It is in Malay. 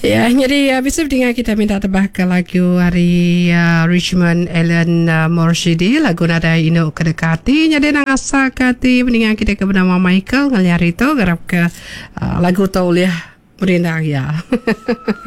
Ya, jadi bisa dengan kita minta tebah ke lagu hari Richmond Ellen Morshidi, lagu nada ino kedekati. Jadi nang asa kati mendingan kita ke bernama Michael ngeliar itu garap ke lagu tauliah merindang ya.